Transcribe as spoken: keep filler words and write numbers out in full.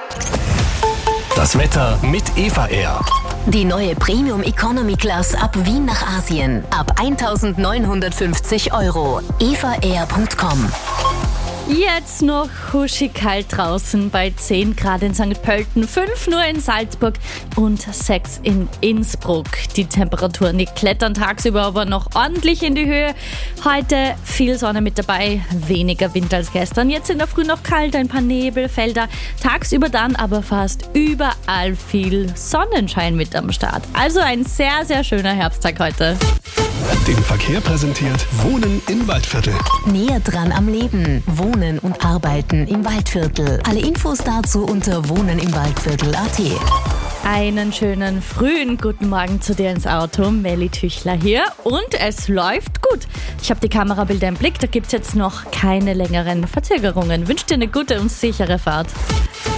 Das Wetter mit Eva Air. Die neue Premium Economy Class ab Wien nach Asien. Ab eintausendneunhundertfünfzig Euro. eva air punkt com. Jetzt noch huschig kalt draußen bei zehn Grad in Sankt Pölten, fünf nur in Salzburg und sechs in Innsbruck. Die Temperaturen, die klettern tagsüber aber noch ordentlich in die Höhe. Heute viel Sonne mit dabei, weniger Wind als gestern. Jetzt in der Früh noch kalt, ein paar Nebelfelder. Tagsüber dann aber fast überall viel Sonnenschein mit am Start. Also ein sehr, sehr schöner Herbsttag heute. Den Verkehr präsentiert Wohnen im Waldviertel. Näher dran am Leben. Wohnen und Arbeiten im Waldviertel. Alle Infos dazu unter wohnen im Waldviertel punkt a t. Einen schönen frühen guten Morgen zu dir ins Auto. Melli Tüchler hier und es läuft gut. Ich habe die Kamerabilder im Blick, da gibt es jetzt noch keine längeren Verzögerungen. Wünsche dir eine gute und sichere Fahrt.